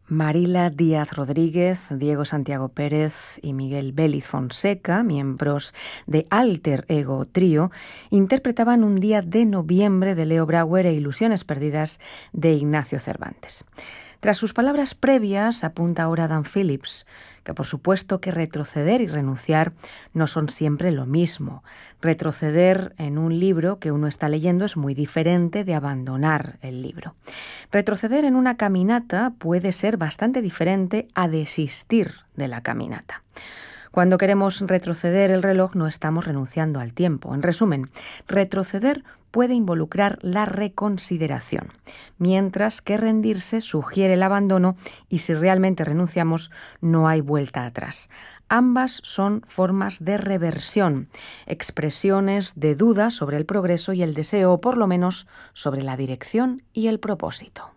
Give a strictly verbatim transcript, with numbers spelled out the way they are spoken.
Marila Díaz Rodríguez, Diego Santiago Pérez y Miguel Vélez Fonseca, miembros de Alter Ego Trío, interpretaban Un día de noviembre de Leo Brouwer e Ilusiones perdidas de Ignacio Cervantes. Tras sus palabras previas, apunta ahora Dan Phillips, que por supuesto que retroceder y renunciar no son siempre lo mismo. Retroceder en un libro que uno está leyendo es muy diferente de abandonar el libro. Retroceder en una caminata puede ser bastante diferente a desistir de la caminata. Cuando queremos retroceder el reloj no estamos renunciando al tiempo. En resumen, retroceder puede involucrar la reconsideración, mientras que rendirse sugiere el abandono y si realmente renunciamos no hay vuelta atrás. Ambas son formas de reversión, expresiones de duda sobre el progreso y el deseo, o por lo menos sobre la dirección y el propósito.